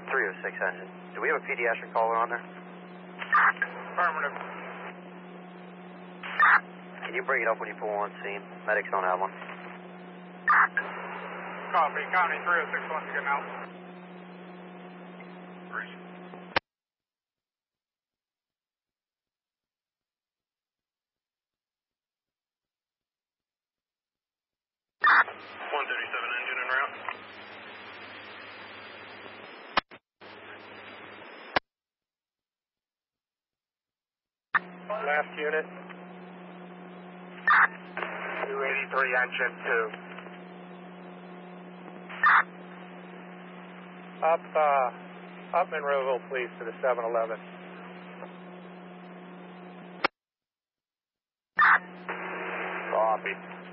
306 engine. Do we have a pediatric caller on there? Affirmative. Can you bring it up when you pull on scene? Medics don't have one. Copy. County 306 wants to get out. Engine en route. Last unit. 283 engine 2. Up Monroeville, please, to the 7-Eleven. Copy.